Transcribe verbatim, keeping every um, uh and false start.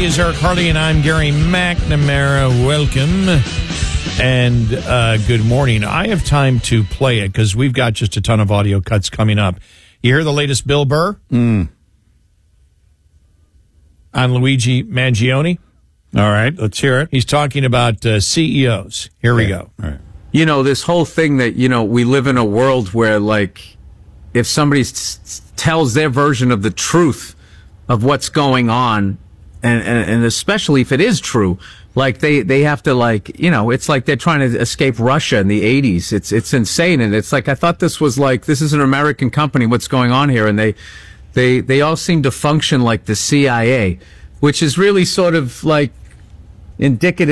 He is Eric Harley, and I'm Gary McNamara. Welcome, and uh, good morning. I have time to play it because we've got just a ton of audio cuts coming up. You hear the latest Bill Burr mm. on Luigi Mangione? All right, let's hear it. He's talking about uh, C E Os. Here we go. All right. You know, this whole thing that, you know, we live in a world where, like, if somebody s- tells their version of the truth of what's going on, and, and, and especially if it is true, like they, they have to, like, you know, it's like they're trying to escape Russia in the eighties. It's, it's insane. And it's like, I thought this was like, this is an American company. What's going on here? And they, they, they all seem to function like the C I A, which is really sort of like indicative